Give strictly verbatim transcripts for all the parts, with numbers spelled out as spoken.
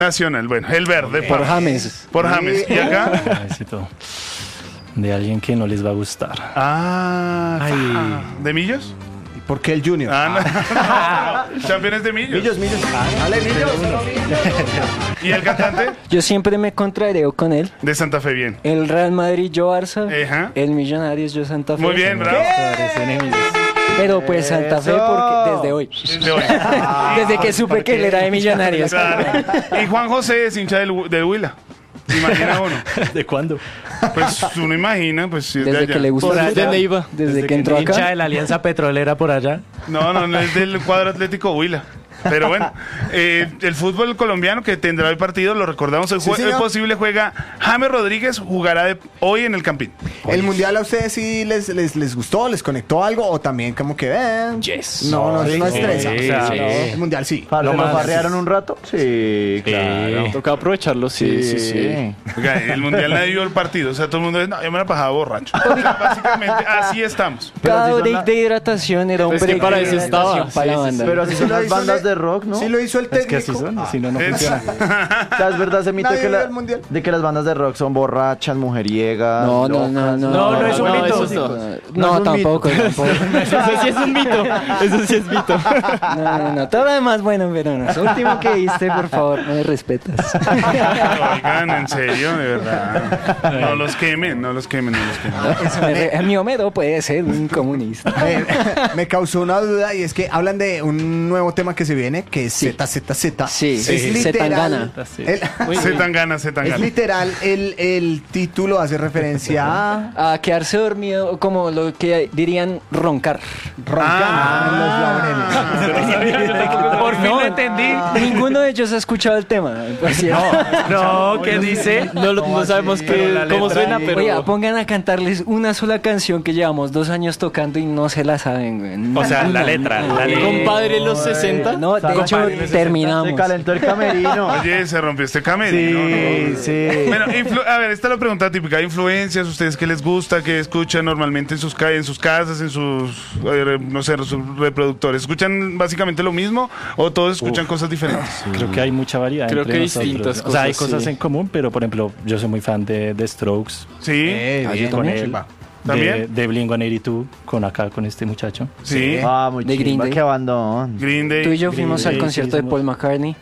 Nacional, bueno, el verde. Por pa. James. Por James. ¿Y acá? Necesito de alguien que no les va a gustar. Ah, Ay. ¿de Millos? ¿Por qué el Junior? Ah, no. Campeones de Millos. Millos, Millos. Dale, Millos. ¿Y el cantante? Yo siempre me contrareo con él. De Santa Fe, bien. El Real Madrid, yo Barça. Ajá. El Millonarios, yo Santa Fe. Muy bien, bravo. Pero pues Santa Fe porque desde hoy. Desde hoy. Desde que supe que él era de Millonarios. Claro. Y Juan José es hincha del, del Huila. Imagina uno. ¿De cuándo? Pues uno imagina, pues si es de Desde allá. que le gusta. Por allá. ¿Desde, iba? Desde, Desde que que entró Hincha acá. de la Alianza Petrolera por allá. No, no, no es del cuadro Atlético Huila. Pero bueno, eh, el fútbol colombiano que tendrá el partido, lo recordamos, el, Sí, jue- señor. el posible juega James Rodríguez, jugará de- hoy en el Campín. ¿El mundial a ustedes sí les, les, les gustó, les conectó algo o también como que ven? Yes. No, no, no, estresa. sí, O sea, sí. no, el mundial sí. ¿Lo Lo más- barrearon un rato? Sí, claro. Toca aprovecharlo, sí, sí, sí. Oiga, el mundial nadie vio el partido, o sea, todo el mundo dice, no, yo me la pasaba borracho. O sea, básicamente, así estamos. Cada Pero si son break la- de hidratación era un Es que break para de eso hidratación estaba. para la Sí, sí, banda. Pero así son lo las hizo bandas el- de rock, ¿no? Sí lo hizo el Es técnico. que así son, si no, no Es- funciona. O sea, es verdad ese mito Nadie de que, vio la- el mundial. de que las bandas de rock son borrachas, mujeriegas. No, no, no, locas. no. No, no es un no, mito. eso no. No No, es un tampoco, mito. tampoco. Eso sí es un mito. Eso sí es mito. No, no, no. Todo lo demás bueno, pero no. Eso último que diste, por favor, no me respetas. Oigan, en serio, de verdad. No los quemen, no los quemen, no los quemen. Eso me re- Mi Homero puede ser un comunista. Me, me causó una duda y es que hablan de un nuevo tema que se viene que es Z Z Z. Sí, es sí. literal. Zetangana. el- Se tan ganas, se tan es ganas. literal, el, el título hace referencia a A quedarse dormido, como lo que dirían roncar. roncando Ah. en los laureles. Por fin lo entendí. Ninguno de ellos ha escuchado el tema. por cierto. No, ¿qué dice? No, lo- no sabemos qué, cómo suena, pero... Oiga, pongan a cantarles una sola canción que llevamos dos años tocando y no se la saben, güey. O sea, la Una. letra. La letra. Compadre, los sesenta. No, de hecho, terminamos. Se calentó el camerino. Oye, se rompió este camerino. Sí, ¿no? sí. Bueno, influ- a ver, esta es la pregunta típica. ¿Influencias? ¿Ustedes qué les gusta? ¿Qué escuchan normalmente en sus, ca- en sus casas, en sus, eh, re- no sé, sus reproductores? ¿Escuchan básicamente lo mismo o todos escuchan cosas diferentes? Creo que hay mucha variedad. Creo entre que nosotros. distintas O sea, hay cosas, cosas sí. en común, pero por ejemplo, yo soy muy fan de, de Strokes. Sí, Eh, Ah, yo bien, con también. él. chimba. ¿También? De, de Blink ciento ochenta y dos, con acá, con este muchacho. sí. Ah, muy De Green chimba, Day. qué abandón. Green Day. Tú y yo fuimos al Sí, concierto sí, de Paul McCartney.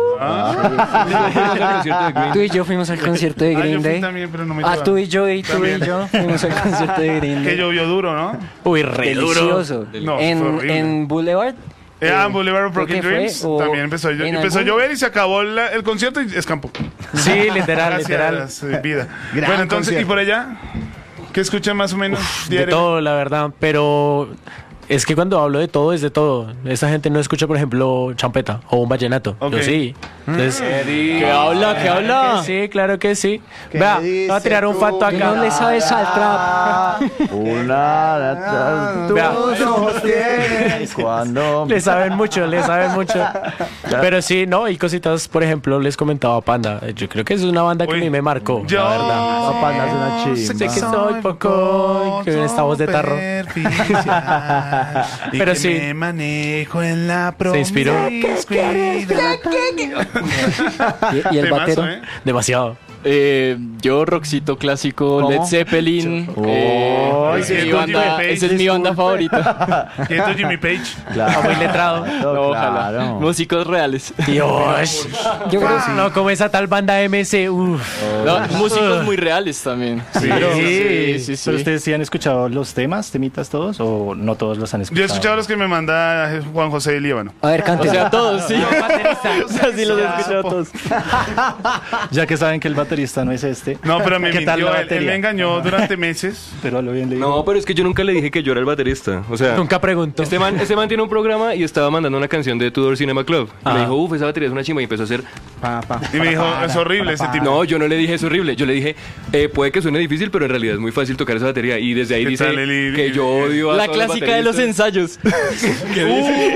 Ah. Tú y yo fuimos al concierto de Ah, yo Green fui Day. también, pero no me Ah, llevaron. tú y yo y tú También. y yo fuimos al concierto de Green Que Day. llovió duro, ¿no? Uy, re duro. Delicioso. No, fue en, horrible. en Boulevard. Eh, ah, eh, Boulevard of creo Broken que fue, Dreams o también empezó, a llo- en empezó a algún- llover y se acabó la- el concierto y escampó. Sí, literal, literal. Gracias, eh, vida. Gran Bueno, entonces, ¿y concierto. por allá? ¿Qué escuchan más o menos De diario? todo, la verdad, pero es que cuando hablo de todo, es de todo. Esta gente no escucha, por ejemplo, champeta o un vallenato. Ok. Yo sí. Entonces, ¿Qué habla? ¿Qué habla? Sí, claro que sí. ¿Qué Vea, dice voy a tirar un tú? facto Tú no acá. le sabes al trap. Una. Tus Vea. ojos tienen. Cuando. Le saben mucho, le saben mucho. Pero sí, no, y cositas, por ejemplo, les comentaba Panda. Yo creo que es una banda que Uy. a mí me marcó, Yo la verdad. Papá, no es una Sé chimba. que soy poco, que esta voz de tarro. superficial, y Pero que sí. me manejo en la Se inspiró. promiscuidad. Y, y el Temazo, batero. ¿eh? Demasiado. Eh, yo, Rockcito clásico, ¿Cómo? Led Zeppelin. eh, Oh, esa es mi siento banda, Jimmy Page, esa es mi banda favorita. Siento Jimmy Page. Claro. Muy letrado. No, Ojalá. claro. Músicos reales. Dios. Yo creo que No, como esa tal banda M C. Uf. No, músicos muy reales también. Sí. sí, sí, sí. ¿Pero ustedes sí han escuchado los temas, temitas todos, o no todos los han escuchado? Yo he escuchado los que me manda Juan José de Líbano. A ver, O cante. sea, todos, sí. O sea, sí los he Ya, escuchado po- todos. Ya que saben que el baterista no es este. No, pero me ¿Qué tal mintió, la él, él batería? me engañó durante meses. Pero a lo bien le digo. No, pero es que yo nunca le dije que yo era el baterista. O sea, Nunca pregunto. este man, este man tiene un programa y estaba mandando una canción de Tudor Cinema Club. Y me dijo, uff, esa batería es una chimba. Y empezó a hacer. Pa, pa. Y me dijo, es horrible ese tipo. No, yo no le dije es horrible. Yo le dije, eh, puede que suene difícil, pero en realidad es muy fácil tocar esa batería. Y desde ahí ¿Qué dice tal el- que yo odio a La todos los clásica de los bateristas. ensayos. ¿Qué dice?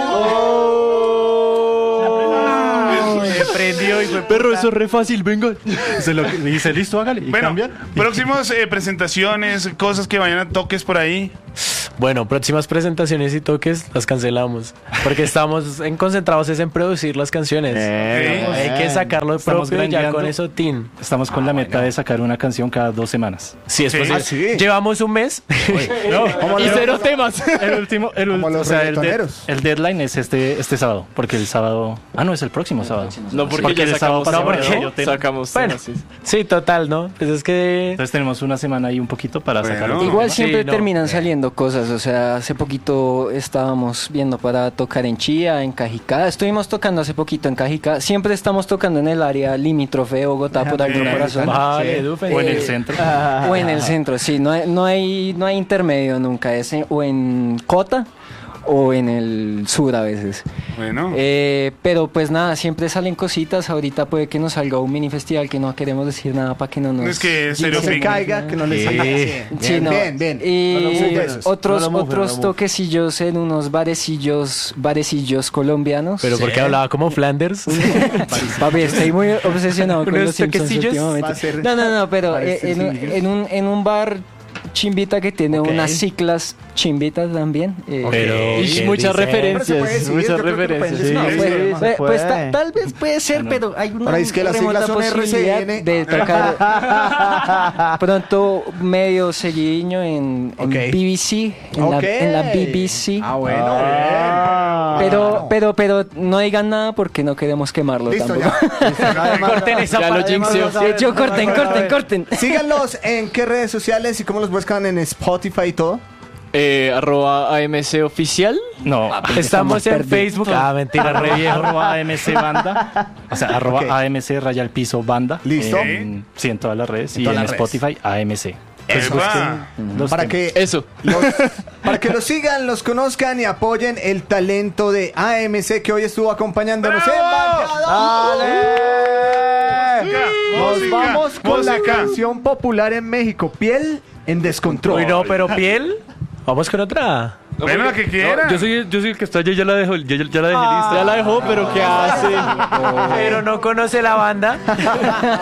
Me prendió y fue Perro, eso es re fácil, venga. Se lo dice, listo, hágale. Y Bueno, cambian. próximos eh, presentaciones, cosas que vayan a toques por ahí. Bueno, próximas presentaciones y toques las cancelamos. Porque estamos en, concentrados es en producir las canciones. Eh, Sí. Hay que sacarlo de Estamos propio y ya granjeando. con eso, tin. Estamos con la meta de sacar una canción cada dos semanas. Si es Sí. posible. Ah, sí. Llevamos un mes. Y cero temas. El último, el Como ul- los o sea, el, de- reggaetoneros. el deadline es este, este sábado, porque el sábado... Ah, no, es el próximo sábado. No, porque, Porque ya el sábado sacamos, pasado temas, yo ¿no? te- sacamos Bueno, temas, sí. sí, total, ¿no? Pues es que... Entonces tenemos una semana ahí un poquito para Bueno. sacar el Igual Sí, siempre no. terminan saliendo cosas, o sea, hace poquito estábamos viendo para tocar en Chía, en Cajicá, estuvimos tocando hace poquito en Cajicá, siempre estamos tocando en el área limítrofe de Bogotá por alguna razón. Vale, Sí. Dufen. O en el Eh, centro. O en el centro, sí, no hay, no hay, no hay intermedio nunca, es en- o en Cota o en el sur a veces. Bueno. Eh, pero pues nada, siempre salen cositas, ahorita puede que nos salga un mini festival que no queremos decir nada para que no nos... Es que es Sí, serio No se Fin. caiga, que no le salga. Sí. Sí, Bien, no. bien, bien. Y No lo mueven. otros, No lo mueven, otros no lo toquecillos en unos barecillos, barecillos colombianos. Pero porque hablaba como Flanders. Papi, estoy muy obsesionado con Unos los Simpsons toquecillos. últimamente. Va a ser- No, no, no, pero eh, parecer en, un- sin- en un, en un bar chimbita que tiene Ok. unas ciclas chimbitas también. eh, Pero... Y ¿qué muchas dice? Pero se puede referencias, decir, yo muchas creo que lo pueden referencias. decir. No, Sí, pues, sí, pues, se pues, puede. ta- tal vez puede ser, pero hay una Ahora es que las remota siglas son posibilidad R C N. de tocar pronto medio seguidillo en, en Ok. B B C, en, Ok. la, en la B B C. Ah, bueno. Ah. Pero, pero, pero no digan nada porque no queremos quemarlo Listo, tampoco. ya. Corten esa Ya lo parte. jinxeó. De hecho, corten, corten, corten. Síganlos en qué redes sociales y cómo los buscan en Spotify y todo. Eh, arroba A M C oficial. No, Estamos en perdidos. Facebook. Ah, mentira, re viejo. arroba A M C banda. O sea, arroba Ok. A M C raya al piso banda. Listo. En, sí, en todas las redes. En y todas en las redes. Spotify, A M C. Epa. Los Para temas. que, Eso. los, para que los sigan, los conozcan y apoyen el talento de A M C que hoy estuvo acompañándonos en Bancada. Nos Música, vamos con la música. canción popular en México, Piel en Descontrol. Uy, no, pero piel. Vamos con otra. Bueno, la que quiera. Yo soy, yo soy el que está, yo ya la dejo, ya, ya la dejé lista. Ya la dejó, pero ¿qué hace? Pero no conoce la banda.